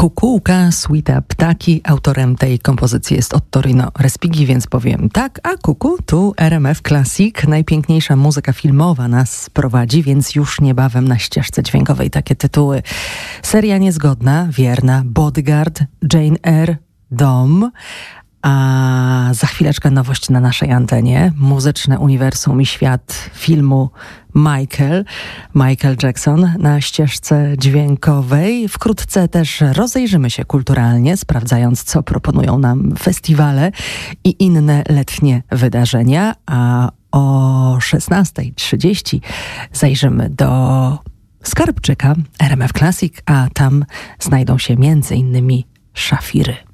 Kukułka, suita Ptaki. Autorem tej kompozycji jest Ottorino Respighi, więc powiem tak, a kuku, tu RMF Classic. Najpiękniejsza muzyka filmowa nas prowadzi, więc już niebawem na ścieżce dźwiękowej takie tytuły. Seria Niezgodna, Wierna, Bodyguard, Jane Eyre, Dom. A za chwileczkę nowość na naszej antenie. Muzyczne uniwersum i świat filmu Michael Jackson na ścieżce dźwiękowej. Wkrótce też rozejrzymy się kulturalnie, sprawdzając, co proponują nam festiwale i inne letnie wydarzenia. A o 16:30 zajrzymy do skarbczyka RMF Classic, a tam znajdą się m.in. szafiry.